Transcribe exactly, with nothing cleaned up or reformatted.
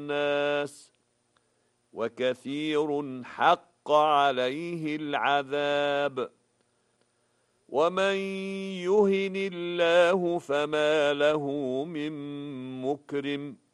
الناس وكثير حق عليه العذاب ومن يهن الله فما له من مكرم